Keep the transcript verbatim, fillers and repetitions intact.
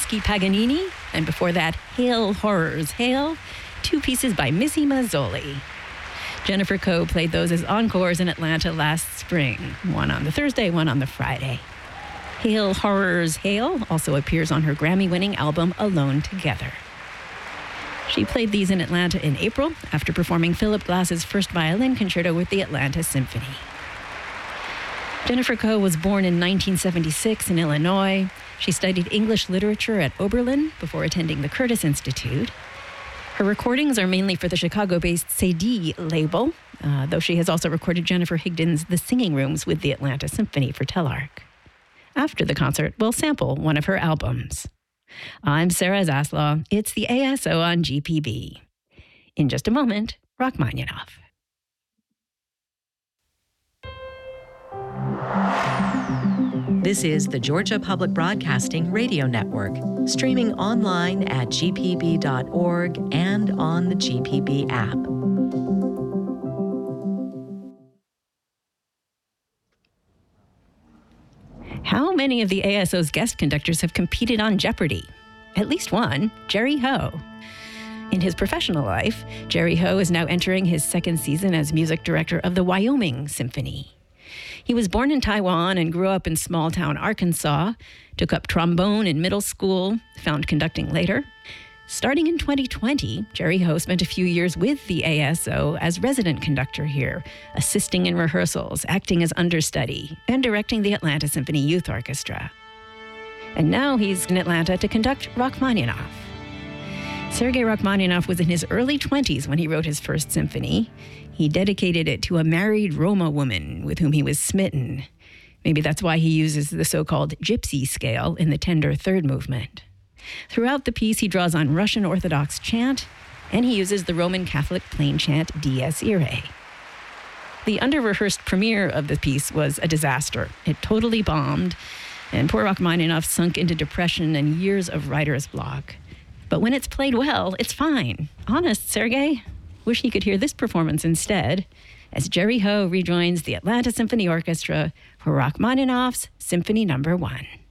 Tchaikovsky Paganini, and before that, Hail Horrors Hail, two pieces by Missy Mazzoli. Jennifer Coe played those as encores in Atlanta last spring, one on the Thursday, one on the Friday. Hail Horrors Hail also appears on her Grammy-winning album Alone Together. She played these in Atlanta in April after performing Philip Glass's first violin concerto with the Atlanta Symphony. Jennifer Coe was born in nineteen seventy-six in Illinois. She studied English literature at Oberlin before attending the Curtis Institute. Her recordings are mainly for the Chicago-based C D label, uh, though she has also recorded Jennifer Higdon's The Singing Rooms with the Atlanta Symphony for Telarc. After the concert, we'll sample one of her albums. I'm Sarah Zaslaw. It's the A S O on G P B. In just a moment, Rachmaninoff. This is the Georgia Public Broadcasting Radio Network, streaming online at g p b dot org and on the G P B app. How many of the A S O's guest conductors have competed on Jeopardy? At least one, Jerry Ho. In his professional life, Jerry Ho is now entering his second season as music director of the Wyoming Symphony. He was born in Taiwan and grew up in small-town Arkansas, took up trombone in middle school, found conducting later. Starting in twenty twenty, Jerry Ho spent a few years with the A S O as resident conductor here, assisting in rehearsals, acting as understudy, and directing the Atlanta Symphony Youth Orchestra. And now he's in Atlanta to conduct Rachmaninoff. Sergei Rachmaninoff was in his early twenties when he wrote his first symphony. He dedicated it to a married Roma woman with whom he was smitten. Maybe that's why he uses the so-called gypsy scale in the tender third movement. Throughout the piece, he draws on Russian Orthodox chant, and he uses the Roman Catholic plain chant Dies Irae. The under-rehearsed premiere of the piece was a disaster. It totally bombed, and poor Rachmaninoff sunk into depression and years of writer's block. But when it's played well, it's fine. Honest, Sergei? Wish he could hear this performance instead, as Jerry Ho rejoins the Atlanta Symphony Orchestra for Rachmaninoff's Symphony Number One.